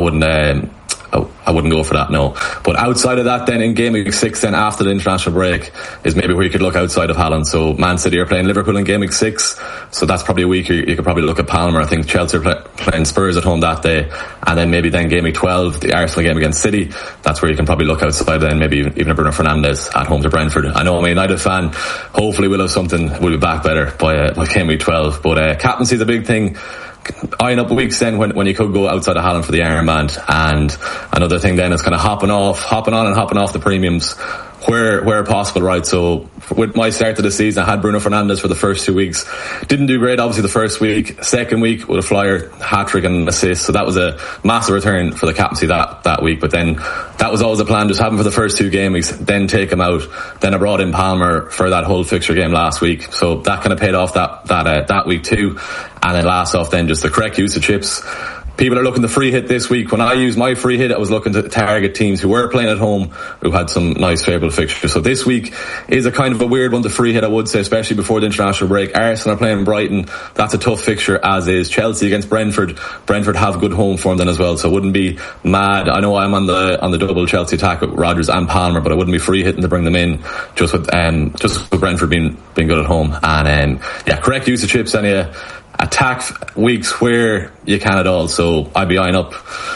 [SPEAKER 7] go for that, no. But outside of that then, in game week 6 then, after the international break, is maybe where you could look outside of Haaland. So Man City are playing Liverpool in game week 6, so that's probably a week you could probably look at Palmer. I think Chelsea are playing Spurs at home that day, and then maybe then game week 12, the Arsenal game against City, that's where you can probably look outside then, maybe even a Bruno Fernandes at home to Brentford. I know I'm a United fan, hopefully we'll be back better by game week 12, but captaincy is a big thing. Eyeing up weeks then when you could go outside of Haaland for the armband. And another thing then is kind of hopping on and hopping off the premiums where possible, right? So with my start to the season, I had Bruno Fernandes for the first 2 weeks. Didn't do great, obviously, the first week. Second week with a flyer, hat-trick and assist. So that was a massive return for the captaincy that week. But then that was always the plan, just have him for the first 2 game weeks, then take him out. Then I brought in Palmer for that whole fixture game last week. So that kind of paid off that week too. And then last off then, just the correct use of chips. People are looking to free hit this week. When I used my free hit, I was looking to target teams who were playing at home, who had some nice favourable fixtures. So this week is a kind of a weird one to free hit, I would say, especially before the international break. Arsenal are playing Brighton. That's a tough fixture, as is Chelsea against Brentford. Brentford have good home form then as well, so I wouldn't be mad. I know I'm on the double Chelsea attack with Rodgers and Palmer, but I wouldn't be free hitting to bring them in just with Brentford being good at home. And correct use of chips anyway. Attack weeks where you can at all. So I'd be eyeing up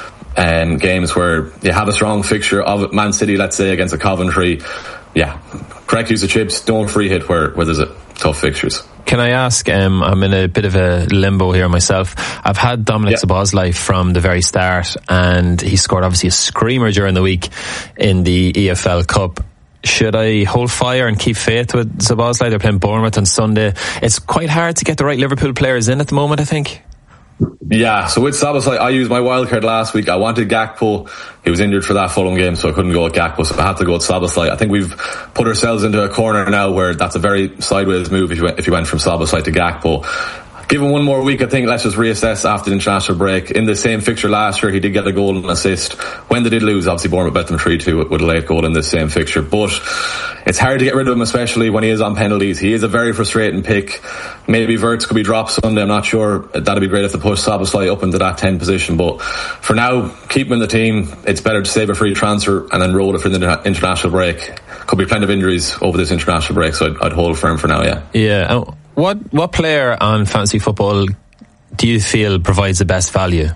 [SPEAKER 7] games where you have a strong fixture of Man City, let's say, against a Coventry. Yeah, correct use of chips. Don't free hit where there's tough fixtures.
[SPEAKER 3] Can I ask, I'm in a bit of a limbo here myself. I've had Dominic Szoboszlai from the very start, and he scored obviously a screamer during the week in the EFL Cup. Should I hold fire and keep faith with Szoboszlai? They're playing Bournemouth on Sunday. It's quite hard to get the right Liverpool players in at the moment, I think.
[SPEAKER 7] Yeah, so with Szoboszlai, I used my wildcard last week. I wanted Gakpo. He was injured for that Fulham game, so I couldn't go with Gakpo, so I had to go with Szoboszlai. I think we've put ourselves into a corner now where that's a very sideways move if you went from Szoboszlai to Gakpo. Given one more week, I think let's just reassess after the international break. In the same fixture last year, he did get a goal and assist. When they did lose, obviously Bournemouth bet them 3-2 with a late goal in this same fixture. But it's hard to get rid of him, especially when he is on penalties. He is a very frustrating pick. Maybe Wirtz could be dropped Sunday, I'm not sure. That'd be great if they push Szoboszlai up into that 10 position. But for now, keep him in the team. It's better to save a free transfer and then roll it for the international break. Could be plenty of injuries over this international break, so I'd hold firm for now, yeah.
[SPEAKER 3] Yeah. What player on fantasy football do you feel provides the best value?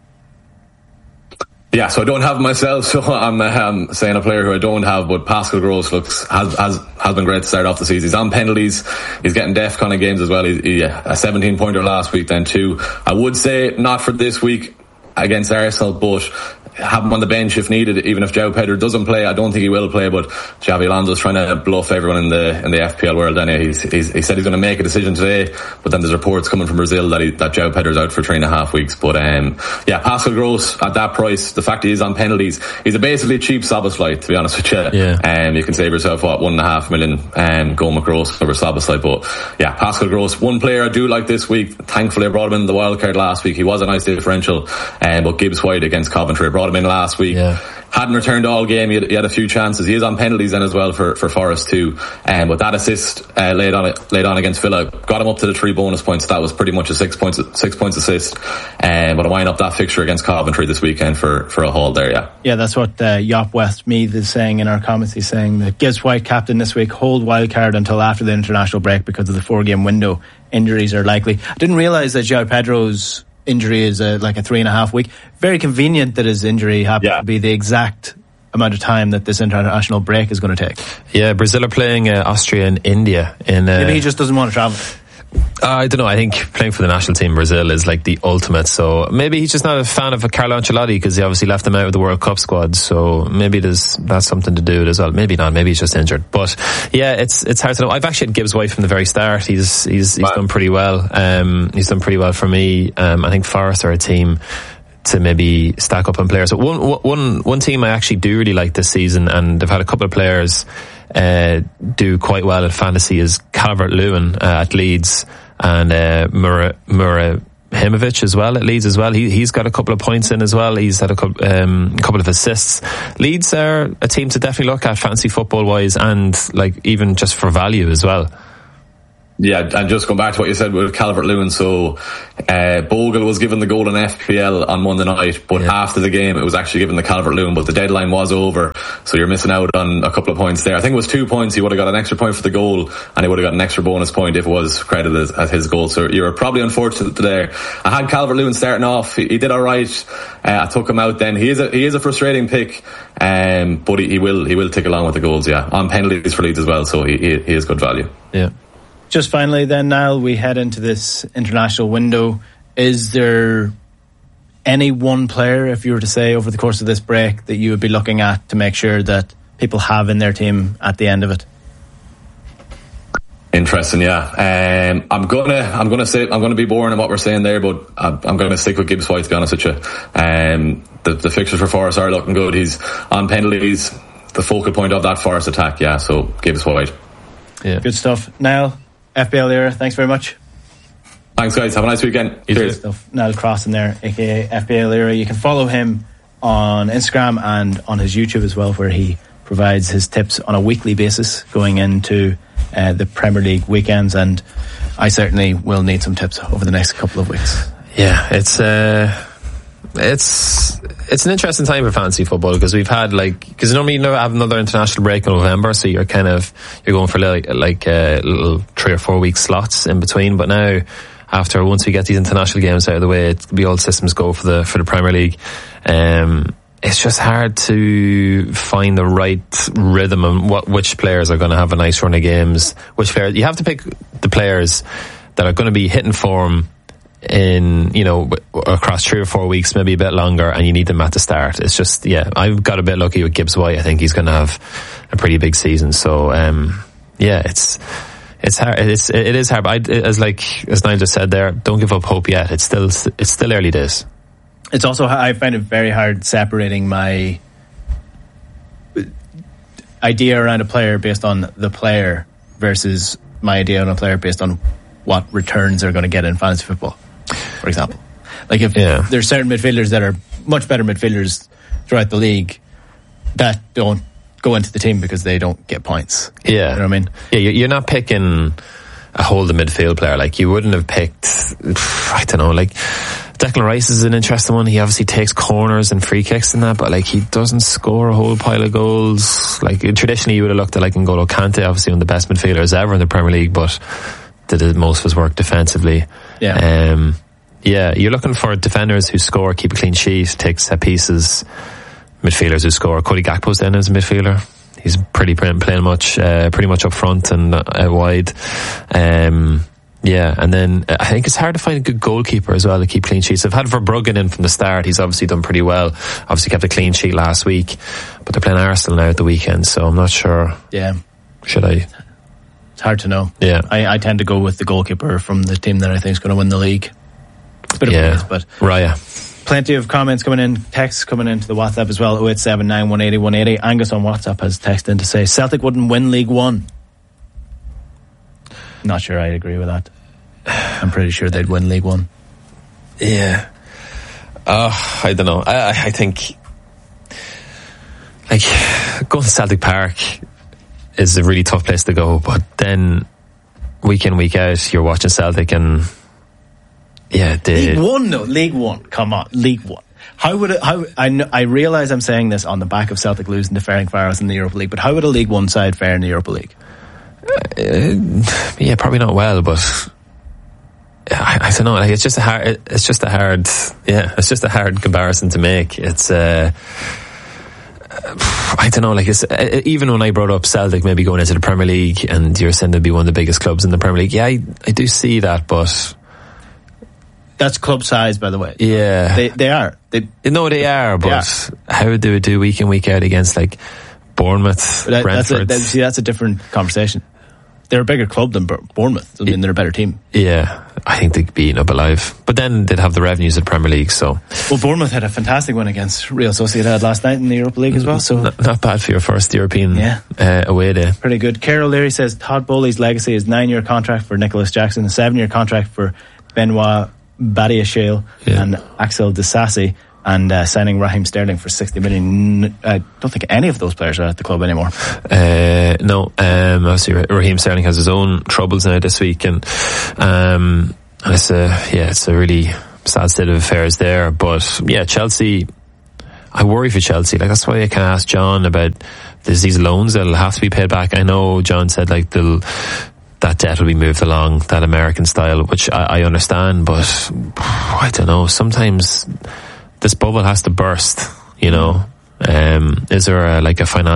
[SPEAKER 7] Yeah, so I don't have myself, so I'm saying a player who I don't have, but Pascal Gross has been great to start off the season. He's on penalties, he's getting def kind of games as well. He a 17-pointer last week then too. I would say not for this week against Arsenal, but have him on the bench if needed. Even if João Pedro doesn't play, I don't think he will play, but Xabi Alonso's trying to bluff everyone in the FPL world. And he said he's going to make a decision today, but then there's reports coming from Brazil that João Pedro's out for 3.5 weeks. But Pascal Gross at that price, the fact he is on penalties, he's basically a cheap Szoboszlai, to be honest with you. Yeah. You can save yourself 1.5 million going with Gross over Szoboszlai. But yeah, Pascal Gross, one player I do like this week. Thankfully I brought him in the wild card last week. He was a nice differential, but Gibbs White against Coventry, I brought him in last week. Hadn't returned all game. He had a few chances. He is on penalties then as well for Forest too. But that assist laid on against Villa got him up to the 3 bonus points. That was pretty much a 6 points assist. But I wind up that fixture against Coventry this weekend for a haul there.
[SPEAKER 1] Yeah, that's what Yop Westmeath is saying in our comments. He's saying that Gibbs White captain this week, hold wildcard until after the international break because of the 4-game window. Injuries are likely. I didn't realise that João Pedro's injury is like a 3.5 week. Very convenient that his injury happened to be the exact amount of time that this international break is going to take.
[SPEAKER 3] Yeah, Brazil are playing Austria and India.
[SPEAKER 1] Maybe he just doesn't want to travel.
[SPEAKER 3] I don't know. I think playing for the national team in Brazil is like the ultimate. So maybe he's just not a fan of Carlo Ancelotti because he obviously left him out of the World Cup squad. So maybe that's something to do with it as well. Maybe not. Maybe he's just injured. But yeah, it's hard to know. I've actually had Gibbs White from the very start. He's done pretty well. He's done pretty well for me. I think Forest are a team to maybe stack up on players. So one team I actually do really like this season, and they've had a couple of players do quite well at fantasy, is Calvert-Lewin at Leeds, and Murahimovic as well at Leeds as well. He's got a couple of points in as well. He's had a couple of assists. Leeds are a team to definitely look at fantasy football wise, and like even just for value as well.
[SPEAKER 7] Yeah, and just going back to what you said with Calvert-Lewin, so Bogle was given the goal in FPL on Monday night, but after the game it was actually given to Calvert-Lewin, but the deadline was over, so you're missing out on a couple of points there. I think it was 2 points. He would have got an extra point for the goal, and he would have got an extra bonus point if it was credited as his goal, so you were probably unfortunate there. I had Calvert-Lewin starting off. He did alright. I took him out then. He is a frustrating pick, but he will tick along with the goals, on penalties for Leeds as well, so he is good value.
[SPEAKER 3] Yeah.
[SPEAKER 1] Just finally then, Niall, we head into this international window. Is there any one player, if you were to say, over the course of this break that you would be looking at to make sure that people have in their team at the end of it?
[SPEAKER 7] Interesting, yeah. I'm gonna be boring in what we're saying there, but I'm gonna stick with Gibbs White, to be honest with you. The fixtures for Forest are looking good. He's on penalties, the focal point of that Forest attack, so Gibbs White.
[SPEAKER 1] Yeah. Good stuff. Niall, FPL era, thanks very much.
[SPEAKER 7] Thanks, guys. Have a nice weekend. Cheers.
[SPEAKER 1] Niall Crossan there, aka FPL era. You can follow him on Instagram and on his YouTube as well, where he provides his tips on a weekly basis going into the Premier League weekends, and I certainly will need some tips over the next couple of weeks.
[SPEAKER 3] Yeah, it's an interesting time for fantasy football, because we've had because normally you never have another international break in November, so you're going for like little 3 or 4 week slots in between. But now, once we get these international games out of the way, the old systems go for the Premier League. It's just hard to find the right rhythm and which players are going to have a nice run of games. Which players you have to pick, the players that are going to be hitting form in, across 3 or 4 weeks, maybe a bit longer, and you need them at the start. It's just, I've got a bit lucky with Gibbs White. I think he's going to have a pretty big season. So, it's hard. It is hard. But as Niall just said there, don't give up hope yet. It's still early days.
[SPEAKER 1] It's also, I find it very hard separating my idea around a player based on the player versus my idea on a player based on what returns they're going to get in fantasy football, for example. Like if there's certain midfielders that are much better midfielders throughout the league that don't go into the team because they don't get points.
[SPEAKER 3] Yeah.
[SPEAKER 1] You know what I mean?
[SPEAKER 3] Yeah, you're not picking a hold the midfield player. Like you wouldn't have picked, I don't know, like Declan Rice is an interesting one. He obviously takes corners and free kicks and that, but he doesn't score a whole pile of goals. Traditionally you would have looked at N'Golo Kante, obviously one of the best midfielders ever in the Premier League, but did most of his work defensively. You're looking for defenders who score, keep a clean sheet, take set pieces, midfielders who score. Cody Gakpo's then as a midfielder. He's pretty much up front and wide. And then I think it's hard to find a good goalkeeper as well to keep clean sheets. I've had Verbruggen in from the start. He's obviously done pretty well. Obviously kept a clean sheet last week, but they're playing Arsenal now at the weekend, so I'm not sure.
[SPEAKER 1] Yeah.
[SPEAKER 3] Should I?
[SPEAKER 1] It's hard to know.
[SPEAKER 3] Yeah.
[SPEAKER 1] I tend to go with the goalkeeper from the team that I think is going to win the league. It's a bit of a ways, but
[SPEAKER 3] Raya.
[SPEAKER 1] Plenty of comments coming in, texts coming into the WhatsApp as well. 0879 180 180. Angus on WhatsApp has texted in to say Celtic wouldn't win League One. Not sure I agree with that. I'm pretty sure they'd win League One.
[SPEAKER 3] Yeah. I don't know. I think going to Celtic Park is a really tough place to go, but then week in, week out, you're watching Celtic and
[SPEAKER 1] League One, no, League One. Come on, League One. I realise I'm saying this on the back of Celtic losing to Ferencváros in the Europa League, but how would a League One side fare in the Europa League?
[SPEAKER 3] Probably not well, but I don't know. It's just a hard comparison to make. It's I don't know, like even when I brought up Celtic maybe going into the Premier League and you're saying they'd be one of the biggest clubs in the Premier League, yeah, I do see that, but
[SPEAKER 1] that's club size, by the way.
[SPEAKER 3] Yeah,
[SPEAKER 1] they are.
[SPEAKER 3] They are, but how do we do week in, week out against like Bournemouth, Brentford?
[SPEAKER 1] That's a different conversation. They're a bigger club than Bournemouth. I mean, they're a better team.
[SPEAKER 3] Yeah, I think they'd be eaten up alive. But then they'd have the revenues of the Premier League, so...
[SPEAKER 1] Well, Bournemouth had a fantastic win against Real Sociedad last night in the Europa League as well. So
[SPEAKER 3] Not bad for your first European away day.
[SPEAKER 1] Pretty good. Carol Leary says Todd Bowley's legacy is 9-year contract for Nicholas Jackson, a 7-year contract for Benoit Badiashile and Axel Disasi, and signing Raheem Sterling for 60 million. I don't think any of those players are at the club anymore.
[SPEAKER 3] No, obviously Raheem Sterling has his own troubles now this week, and it's a really sad state of affairs there. But yeah, Chelsea, I worry for Chelsea. Like, that's why I kind of asked John about these loans that'll have to be paid back. I know John said like that debt will be moved along that American style, which I understand, but I don't know, sometimes this bubble has to burst, you know. Is there a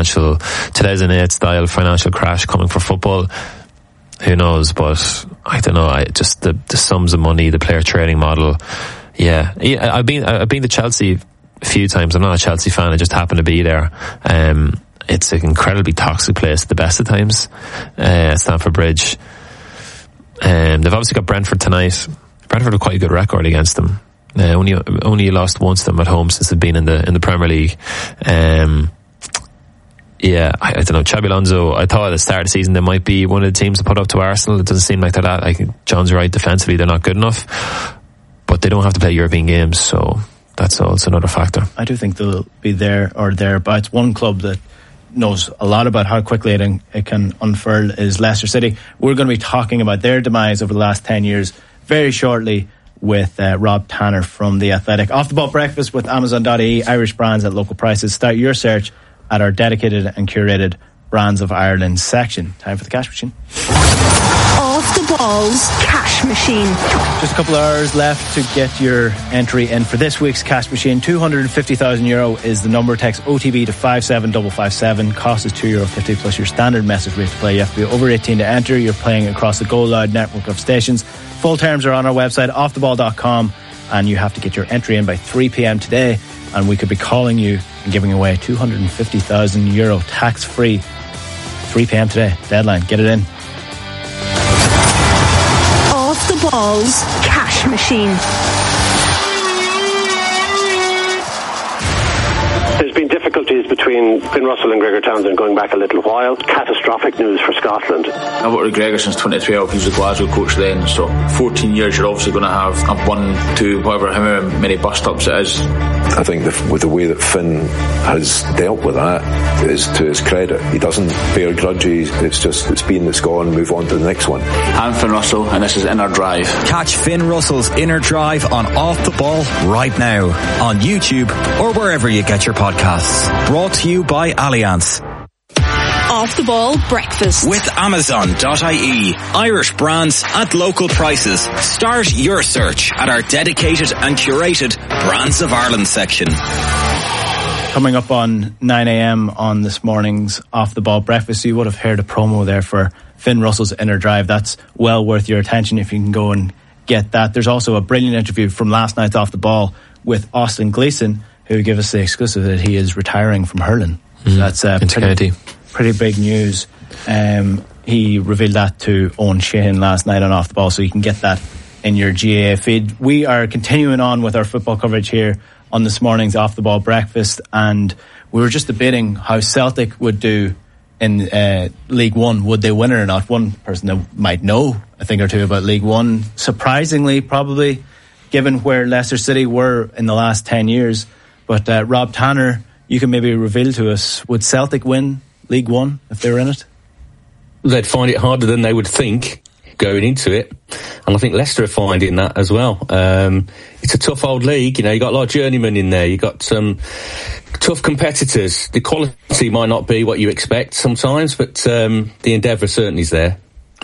[SPEAKER 3] 2008 style financial crash coming for football? Who knows? But I don't know. Just the sums of money, the player trading model. Yeah. I've been to Chelsea a few times. I'm not a Chelsea fan. I just happen to be there. It's an incredibly toxic place at the best of times. At Stamford Bridge. They've obviously got Brentford tonight. Brentford have quite a good record against them. Only lost once to them at home since they've been in the Premier League. I don't know. Xabi Alonso, I thought at the start of the season they might be one of the teams to put up to Arsenal. It doesn't seem like they're that. I think John's right, defensively they're not good enough, but they don't have to play European games, so that's also another factor.
[SPEAKER 1] I do think they'll be there or thereabouts. One club that knows a lot about how quickly it can unfurl is Leicester City. We're going to be talking about their demise over the last 10 years very shortly with Rob Tanner from The Athletic. Off the Ball Breakfast with Amazon.ie, Irish brands at local prices. Start your search at our dedicated and curated Brands of Ireland section. Time for the cash machine.
[SPEAKER 4] Off the Ball's cash machine.
[SPEAKER 1] Just a couple of hours left to get your entry in for this week's cash machine. €250,000 is the number. Text OTB to 57557. Cost is €2.50 plus your standard message rate to play. You have to be over 18 to enter. You're playing across the Go Loud network of stations. Full terms are on our website, offtheball.com, and you have to get your entry in by 3 p.m. today, and we could be calling you and giving away €250,000 tax-free. 3 p.m. today, deadline. Get it in.
[SPEAKER 4] Off the Ball's cash machine.
[SPEAKER 8] There's been difficulties between Finn Russell and Gregor Townsend going back a little while. Catastrophic news for Scotland.
[SPEAKER 9] I've worked with Gregor since 23. He was a Glasgow coach then, so 14 years you're obviously going to have a 1, 2, however many bus stops it is.
[SPEAKER 10] I think with the way that Finn has dealt with that is to his credit. He doesn't bear grudges. It's been, it's gone, move on to the next one.
[SPEAKER 9] I'm Finn Russell and this is Inner Drive.
[SPEAKER 5] Catch Finn Russell's Inner Drive on Off the Ball right now on YouTube or wherever you get your podcasts. Brought to you by Allianz.
[SPEAKER 4] Off the Ball Breakfast
[SPEAKER 5] with Amazon.ie. Irish brands at local prices. Start your search at our dedicated and curated Brands of Ireland section.
[SPEAKER 1] Coming up on 9 a.m. on this morning's Off the Ball Breakfast, you would have heard a promo there for Finn Russell's Inner Drive. That's well worth your attention if you can go and get that. There's also a brilliant interview from last night's Off the Ball with Austin Gleeson, who gave us the exclusive that he is retiring from hurling. That's pretty big news. He revealed that to Owen Sheehan last night on Off the Ball, so you can get that in your GAA feed. We are continuing on with our football coverage here on this morning's Off the Ball Breakfast, and we were just debating how Celtic would do in League One. Would they win it or not? One person that might know a thing or two about League One, surprisingly, probably, given where Leicester City were in the last 10 years. But Rob Tanner, you can maybe reveal to us, would Celtic win League One if they were in it?
[SPEAKER 11] They'd find it harder than they would think going into it, and I think Leicester are finding that as well. It's a tough old league, you know. You got a lot of journeymen in there. You got some tough competitors. The quality might not be what you expect sometimes, but the endeavour certainly is there.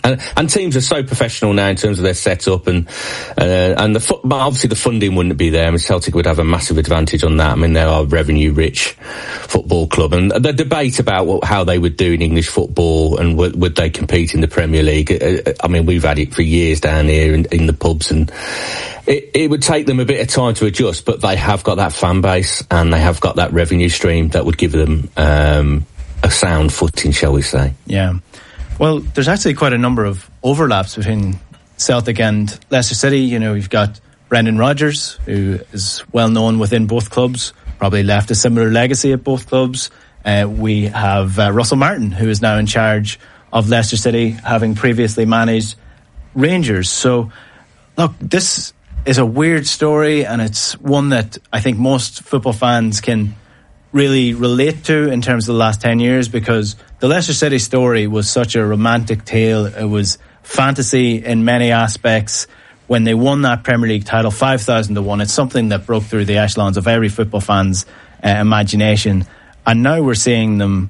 [SPEAKER 11] And teams are so professional now in terms of their setup, and obviously the funding wouldn't be there. I mean, Celtic would have a massive advantage on that. I mean, they are a revenue-rich football club, and the debate about how they would do in English football and would they compete in the Premier League. I mean, we've had it for years down here in the pubs, and it would take them a bit of time to adjust, but they have got that fan base and they have got that revenue stream that would give them a sound footing, shall we say.
[SPEAKER 1] Yeah. Well, there's actually quite a number of overlaps between Celtic and Leicester City. You know, you've got Brendan Rodgers, who is well known within both clubs, probably left a similar legacy at both clubs. We have Russell Martin, who is now in charge of Leicester City, having previously managed Rangers. So, look, this is a weird story, and it's one that I think most football fans can really relate to in terms of the last 10 years, because the Leicester City story was such a romantic tale. It was fantasy in many aspects. When they won that Premier League title, 5,000 to 1, it's something that broke through the echelons of every football fan's imagination. And now we're seeing them